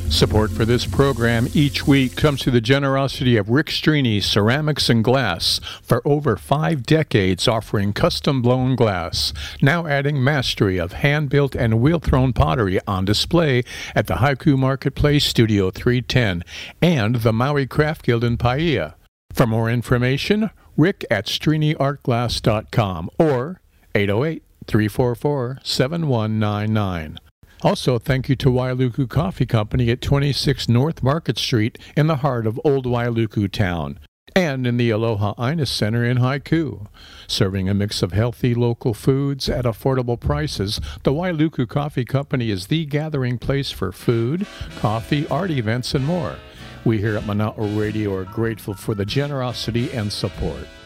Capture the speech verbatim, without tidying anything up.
Support for this program each week comes through the generosity of Rick Strini Ceramics and Glass, for over five decades offering custom-blown glass, now adding mastery of hand-built and wheel-thrown pottery on display at the Haiku Marketplace Studio three ten and the Maui Craft Guild in Paia. For more information, rick at strini art glass dot com or eight oh eight, three four four, seven one nine nine. Also, thank you to Wailuku Coffee Company at twenty-six North Market Street in the heart of Old Wailuku Town, and in the Aloha Ines Center in Haiku. Serving a mix of healthy local foods at affordable prices, the Wailuku Coffee Company is the gathering place for food, coffee, art events, and more. We here at Mana'o Radio are grateful for the generosity and support.